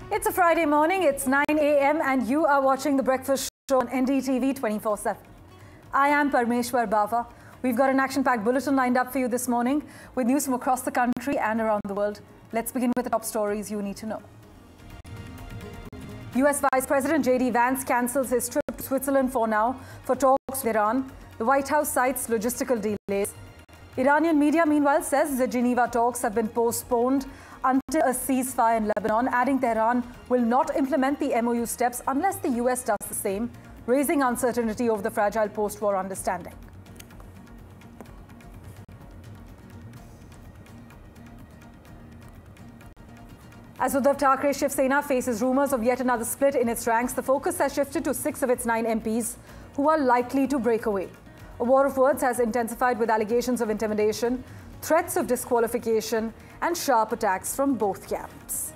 It's a Friday morning, it's 9 a.m. and you are watching The Breakfast Show on NDTV 24/7. I am Parmeshwar Bava. We've got an action-packed bulletin lined up for you this morning with news from across the country and around the world. Let's begin with the top stories you need to know. US Vice President J.D. Vance cancels his trip to Switzerland for now for talks with Iran. The White House cites logistical delays. Iranian media, meanwhile, says the Geneva talks have been postponed until a ceasefire in Lebanon, adding Tehran will not implement the MOU steps unless the US does the same, raising uncertainty over the fragile post-war understanding. As Uddhav Thackeray Shiv Sena faces rumours of yet another split in its ranks, the focus has shifted to 6 of its 9 MPs who are likely to break away. A war of words has intensified with allegations of intimidation, threats of disqualification and sharp attacks from both camps.